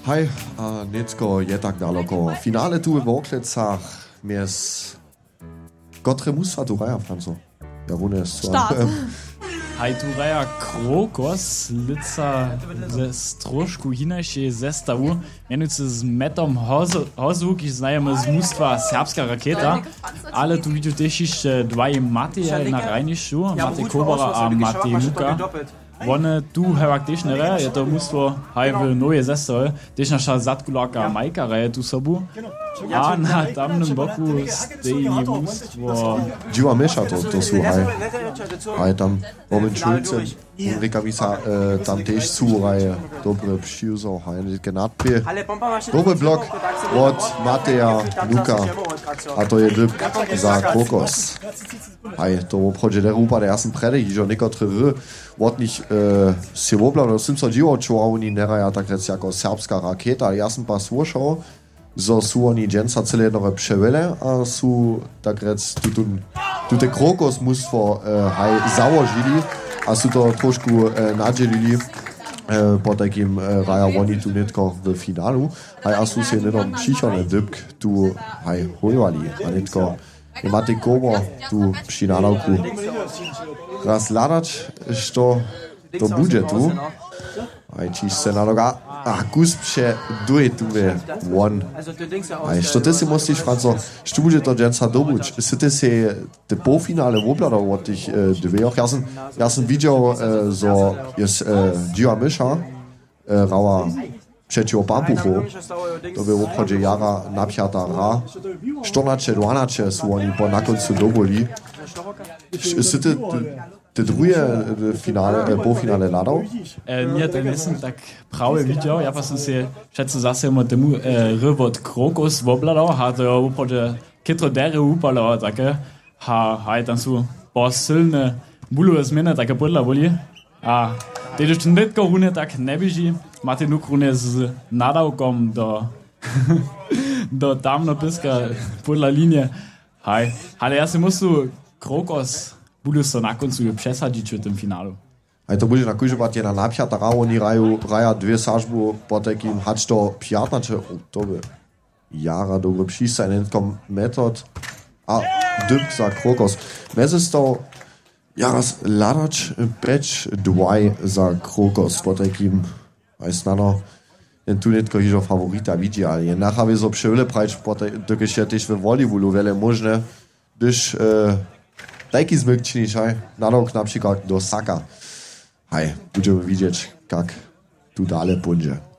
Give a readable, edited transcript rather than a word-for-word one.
Hej, a Necko je tak daleko. Finale tu w Oklecach mies... Gotre musa tu raja, Franco. Ja wune jest so. Start. Hej, tu raja Krokos, lica ze trošku inašej zestavu, mianowicie z Metom Hozuk, znajemy z mnóstwa Serbska Raketa, ale tu widzę też jeszcze dwaj Mateje na Rajniszu, Matej Kobara a Matej Luka. One tu hewak też nie reje, je to mnóstwo hej w nowe zestawy, też nasza zadkulaka Majka reje tu sobu, a na tamnym boku stoi mnóstwo... Dziła mysza to są, hej. Hej, tam Robin Schulze, Rekavica, tam też są, hej, dobre przyjuzo, hej, genatpie. Dobry blok od Mateja Luka, a to je dyb za Krokos. Hej, to w obchodzie der Rupa, der ersten Predek, że niekotry od nich się wobla, no tym co dziło, čo oni neraja tak rec jako serbska raketa, ja sam pas słuchał, że są oni dżęca cele jednowe przewele, a są tak rec tutaj Krokos mnóstwo założyli, a są to troszkę nadzielili po takim raja oni tu netko w finalu, a są się nedom przychodny dybk tu hojwali, a netko Matej Kobo tu przy nadawku razladać, što to bude tu. A ci se naloga, a kus pše duje tu ve won. A što ty si musíš, Franco, što bude to dženca dobuč? Si ty si te polfinale wobladal od tých dvejoch? Ja som videl, zo je Dziła Mysza rała przeciwko Pampuchu, to by w obchodzie jara napiata ra. 14-12 są oni po na końcu doboli. Si ty drugie półfinale ladał? Nie, to nie som tak prawie widział. Ja pa som si všetko zase o temu rywot Krokos wobladal, a to je v obchodzie kitro dere upalo, také. Hej, tam sú silne bulové zmeny, také podľa voli. A teď už netko rune tak nebeží. Máte nuk rune s nadawkom do tamno piska podľa linie. Hej, ale ja si musím Krokos bude so na koncu przesadzić w tym finalu. A to bude nakužovat je na napiata ra, oni raja dwie sažbu po takim hać to 15, to by jara dobre przyjścia, netkom metod, a dyb za Krokos. Mezes to jaras ladać pecz dwaj za Krokos po takim, znano, tu netko hižo favorita widzi, ale je nachawie so przewyle prajcz, dokiż je też w volleybolu wiele możne, gdyż taki zmyk czynisz, nadok na przykład do Saka. Hej, będziemy widzieć, jak tu dalej pójdzie.